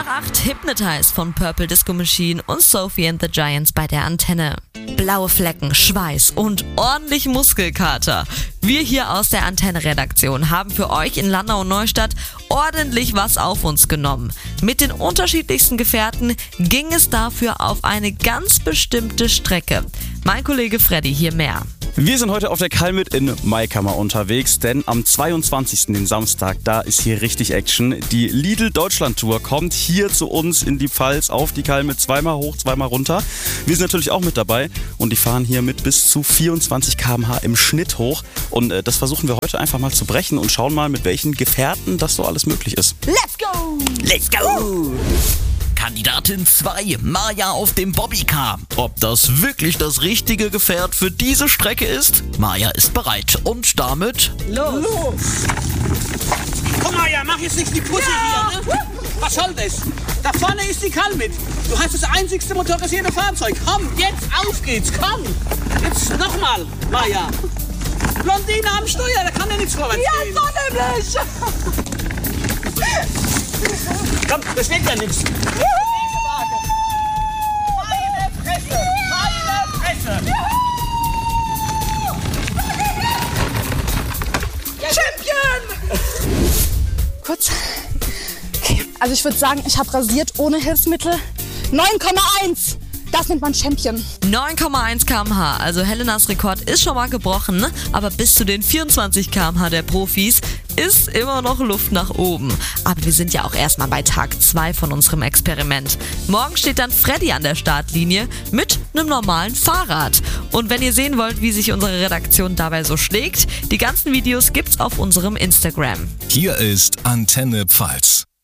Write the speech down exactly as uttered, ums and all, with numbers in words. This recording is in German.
Nach acht Hypnotize von Purple Disco Machine und Sophie and the Giants bei der Antenne. Blaue Flecken, Schweiß und ordentlich Muskelkater. Wir hier aus der Antenne-Redaktion haben für euch in Landau und Neustadt ordentlich was auf uns genommen. Mit den unterschiedlichsten Gefährten ging es dafür auf eine ganz bestimmte Strecke. Mein Kollege Freddy hier mehr. Wir sind heute auf der Kalmit in Maikammer unterwegs, denn am zweiundzwanzigsten den Samstag, da ist hier richtig Action. Die Lidl Deutschland Tour kommt hier zu uns in die Pfalz auf die Kalmit, zweimal hoch, zweimal runter. Wir sind natürlich auch mit dabei und die fahren hier mit bis zu vierundzwanzig Kilometer pro Stunde im Schnitt hoch. Und äh, das versuchen wir heute einfach mal zu brechen und schauen mal, mit welchen Gefährten das so alles möglich ist. Let's go! Let's go! Kandidatin zwei, Maja auf dem Bobbycar. Ob das wirklich das richtige Gefährt für diese Strecke ist? Maja ist bereit und damit los! los. Komm Maja, mach jetzt nicht die Pusse ja. hier, ne? Was soll das? Da vorne ist die Kalmit. Du hast das einzigste motorisierte Fahrzeug. Komm, jetzt auf geht's, komm! Jetzt nochmal, Maja. Blondine am Steuer, da kann ja nichts vorwärts ja, gehen. Ja, so nämlich! Komm, das wird ja nichts. Meine Fresse! Meine Fresse! Champion! Kurz. Okay. Also ich würde sagen, ich habe rasiert ohne Hilfsmittel. neun Komma eins! Das nennt man Champion. neun Komma eins Kilometer pro Stunde, also Helenas Rekord ist schon mal gebrochen, ne? Aber bis zu den vierundzwanzig Kilometer pro Stunde der Profis ist immer noch Luft nach oben. Aber wir sind ja auch erstmal bei Tag zwei von unserem Experiment. Morgen steht dann Freddy an der Startlinie mit einem normalen Fahrrad. Und wenn ihr sehen wollt, wie sich unsere Redaktion dabei so schlägt, die ganzen Videos gibt's auf unserem Instagram. Hier ist Antenne Pfalz.